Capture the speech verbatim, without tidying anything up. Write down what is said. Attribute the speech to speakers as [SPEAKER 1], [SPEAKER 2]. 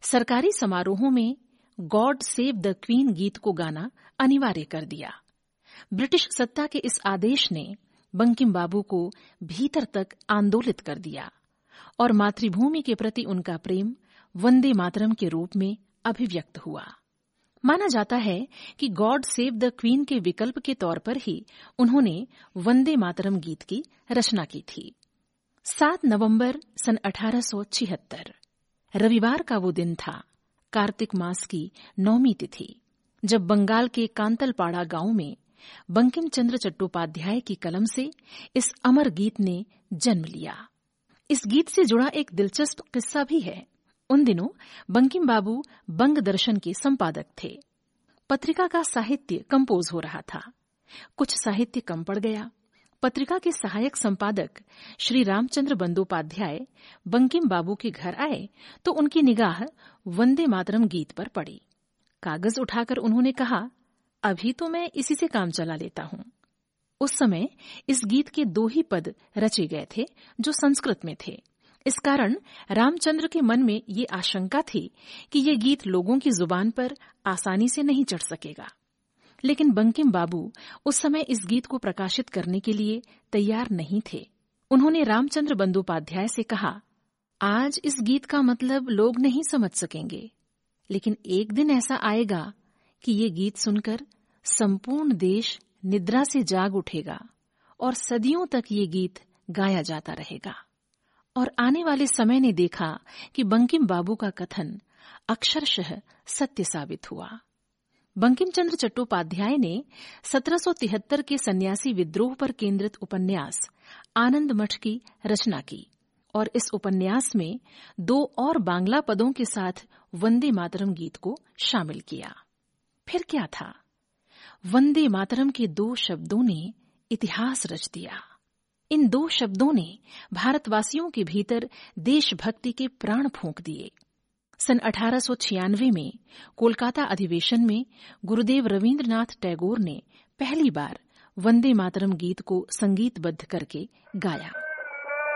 [SPEAKER 1] सरकारी समारोहों में गॉड सेव द क्वीन गीत को गाना अनिवार्य कर दिया। ब्रिटिश सत्ता के इस आदेश ने बंकिम बाबू को भीतर तक आंदोलित कर दिया और मातृभूमि के प्रति उनका प्रेम वंदे मातरम के रूप में अभिव्यक्त हुआ। माना जाता है कि गॉड सेव द क्वीन के विकल्प के तौर पर ही उन्होंने वंदे मातरम गीत की रचना की थी। सात नवंबर सन अठारह सौ छिहत्तर रविवार का वो दिन था, कार्तिक मास की नौमी तिथि, जब बंगाल के कांतलपाड़ा गांव में बंकिम चंद्र चट्टोपाध्याय की कलम से इस अमर गीत ने जन्म लिया। इस गीत से जुड़ा एक दिलचस्प किस्सा भी है। उन दिनों बंकिम बाबू बंग दर्शन के संपादक थे। पत्रिका का साहित्य कंपोज हो रहा था। कुछ साहित्य कम पड़ गया। पत्रिका के सहायक संपादक श्री रामचंद्र बंदोपाध्याय बंकिम बाबू के घर आए तो उनकी निगाह वंदे मातरम गीत पर पड़ी। कागज उठाकर उन्होंने कहा, अभी तो मैं इसी से काम चला लेता हूं। उस समय इस गीत के दो ही पद रचे गए थे जो संस्कृत में थे। इस कारण रामचंद्र के मन में ये आशंका थी कि ये गीत लोगों की जुबान पर आसानी से नहीं चढ़ सकेगा। लेकिन बंकिम बाबू उस समय इस गीत को प्रकाशित करने के लिए तैयार नहीं थे। उन्होंने रामचंद्र बंदोपाध्याय से कहा, आज इस गीत का मतलब लोग नहीं समझ सकेंगे, लेकिन एक दिन ऐसा आएगा कि ये गीत सुनकर संपूर्ण देश निद्रा से जाग उठेगा और सदियों तक ये गीत गाया जाता रहेगा। और आने वाले समय ने देखा कि बंकिम बाबू का कथन अक्षरशः सत्य साबित हुआ। बंकिम चंद्र चट्टोपाध्याय ने सत्रह सौ तिहत्तर के सन्यासी विद्रोह पर केंद्रित उपन्यास आनंद मठ की रचना की और इस उपन्यास में दो और बांग्ला पदों के साथ वंदे मातरम गीत को शामिल किया। फिर क्या था? वंदे मातरम के दो शब्दों ने इतिहास रच दिया। इन दो शब्दों ने भारतवासियों के भीतर देशभक्ति के प्राण फूंक दिए। सन अठारह सौ छियानवे में कोलकाता अधिवेशन में गुरुदेव रवींद्रनाथ टैगोर ने पहली बार वंदे मातरम गीत को संगीतबद्ध करके गाया।